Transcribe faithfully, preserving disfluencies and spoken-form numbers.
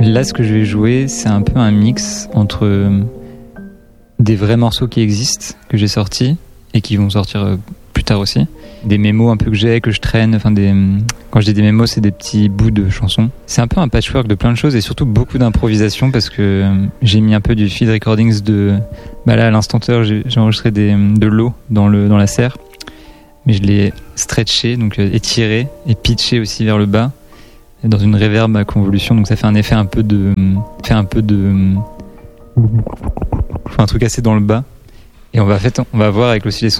Là, ce que je vais jouer, c'est un peu un mix entre des vrais morceaux qui existent, que j'ai sortis et qui vont sortir plus tard aussi. Des mémos un peu que j'ai, que je traîne. Enfin des... Quand je dis des mémos, c'est des petits bouts de chansons. C'est un peu un patchwork de plein de choses et surtout beaucoup d'improvisation parce que j'ai mis un peu du field recordings de... Bah là, à l'instant T, j'ai, j'ai enregistré des, de l'eau dans, le, dans la serre. Mais je l'ai stretché, donc étiré et pitché aussi vers le bas. Dans une reverb à convolution, donc ça fait un effet un peu de... fait un peu de... Enfin, un truc assez dans le bas. Et on va, fait, on va voir avec aussi les sons